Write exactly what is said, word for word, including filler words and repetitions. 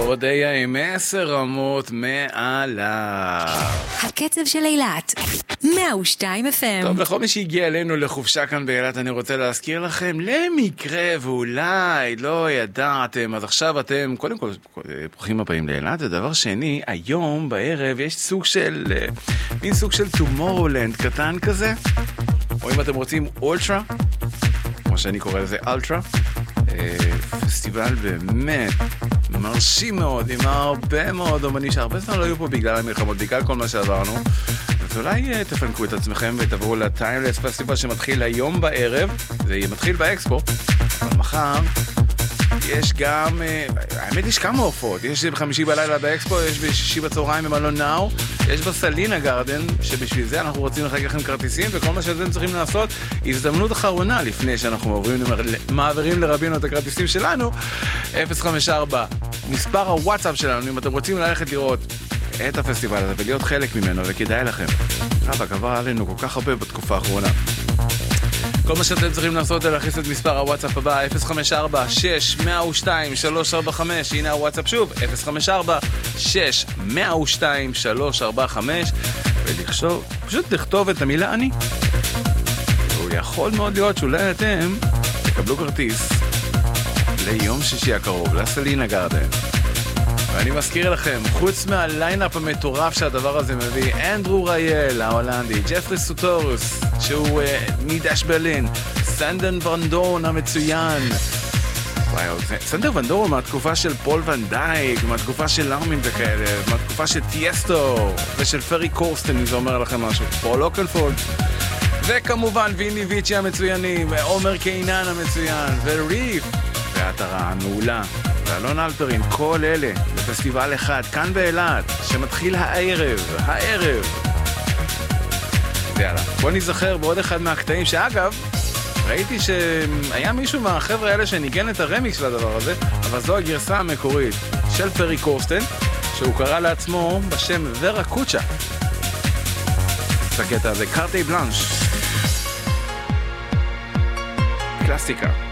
אודיה עם עשר רמות מעלה. הקצב של אילת, מאה ושתיים אף אם. טוב, לכל מי שהגיע אלינו לחופשה כאן באילת, אני רוצה להזכיר לכם, למקרה ואולי לא ידעתם, אז עכשיו אתם, קודם כל, ברוכים הבאים לאילת. ודבר שני, היום בערב יש סוג של, מין סוג של טומורולנד קטן כזה, או אם אתם רוצים אולטרה, כמו שאני קורא לזה אלטרה, פסטיבל באמת מרשים מאוד, עם הרבה מאוד אומנים שהרבה זמן לא היו פה בגלל המלחמות, בגלל כל מה שעברנו. אז אולי תפנקו את עצמכם ותעברו לטיימלס פסטיבל שמתחיל היום בערב, זה מתחיל באקספו, אבל מחר יש גם, האמת יש כמה הופעות, יש בחמישי בלילה באקספו, יש בשישי בצהריים במלון נאו, יש בסלינה גרדן, שבשביל זה אנחנו רוצים לחלק לכם כרטיסים, וכל מה שאתם צריכים לעשות, הזדמנות אחרונה לפני שאנחנו מעבירים, מעבירים לרבינו את הכרטיסים שלנו, אפס חמש ארבע, מספר הוואטסאפ שלנו, אם אתם רוצים ללכת לראות את הפסטיבל הזה ולהיות חלק ממנו, וכדאי לכם. רבא, עבר עלינו כל כך הרבה בתקופה האחרונה. כל מה שאתם צריכים לעשות זה להכניס את מספר הוואטסאפ הבא, אפס חמש ארבע שש מאה ושתיים שלוש ארבע חמש, הנה הוואטסאפ שוב, אפס חמש ארבע שש מאה ושתיים שלוש ארבע חמש, ולחשוב, פשוט לכתוב את המילה אני. הוא יכול מאוד להיות שאולי אתם תקבלו כרטיס ליום שישי הקרוב, לסלינה גרדן. ואני מזכיר לכם, חוץ מהליינאפ המטורף שהדבר הזה מביא, אנדרו רייל, ההולנדי, ג'פרי סוטורוס, שהוא uh, מדש ברלין, סנדן ונדורן המצוין. וואו, סנדר ונדורן מהתקופה של פול ונדייק, מהתקופה של ארמין וכאלה, מהתקופה של טייסטו, ושל פרי קורסטן, אם זה אומר לכם משהו, פול אוקנפולד. וכמובן ויני ויצ'י המצוינים, ועומר קיינן המצוין, וריף, והתרה המעולה. ואלון אלפרין, כל אלה בפסטיבל אחד, כאן באילת, שמתחיל הערב, הערב. יאללה, בוא נזכר בעוד אחד מהקטעים, שאגב, ראיתי שהיה מישהו מהחבר'ה האלה שניגן את הרמיקס של הדבר הזה, אבל זו הגרסה המקורית של פרי קורסטן, שהוא קרא לעצמו בשם ורה קוצ'ה. את הקטע הזה, קארטי בלנש. קלאסיקה.